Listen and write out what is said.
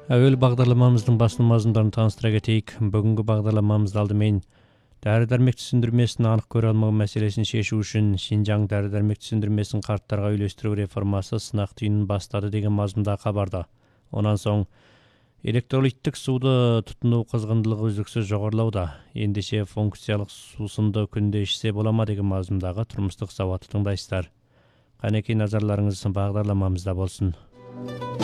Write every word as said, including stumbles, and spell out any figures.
Әуел бағдарламамыздың басты мазмұндарын таныстыра кетейік. Бүгінгі бағдарламамызды алдымен дәрі-дәрмек түсіндірмесін анық көре алмау мәселесін шешу үшін Шинжаң дәрі-дәрмек түсіндірмесін қарттарға үйлестіру реформасы сынақ түйінін бастады деген мазмұнда хабарда. Онан соң электролиттік суды тұтыну қызғындылығы үздіксіз жоғарылауда. Ендеше функциялық сусынды күнде ішсе бола ма деген мазмұндағы тұрмыстық сауатты тыңдайсыздар. Қанекей назарларыңыз бағдарламамызда болсын.